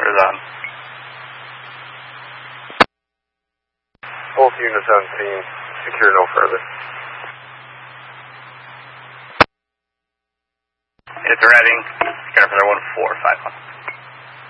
is on. Both units on scene. Secure no further. It's arriving. Secure for 1451.